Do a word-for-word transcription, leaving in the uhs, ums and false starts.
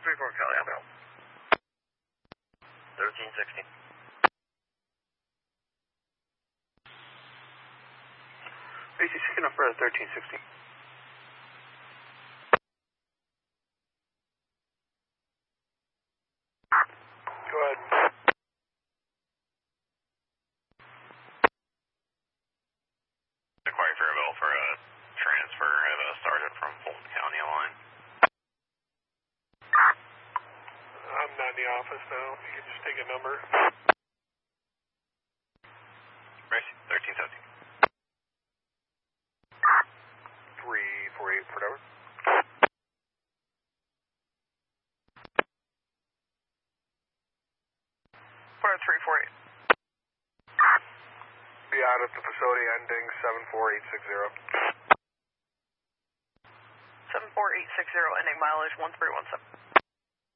three four Cali, I'm out. thirteen sixty. A C C enough for thirteen sixty. Go ahead. Inquiry Fairville for a transfer of a sergeant from Fulton County line. I'm not in the office now. You can just take a number. Racy, thirteen seventy. three four eight, whatever. For three four eight. Be out at the facility ending seven four eight six zero. seven four eight six zero, ending mileage one three one seven.